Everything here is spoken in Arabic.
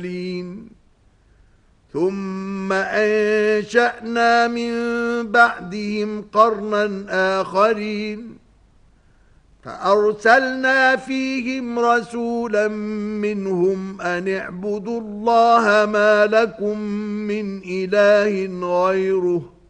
ثم أنشأنا من بعدهم قرنا آخرين فأرسلنا فيهم رسولا منهم أن اعبدوا الله ما لكم من إله غيره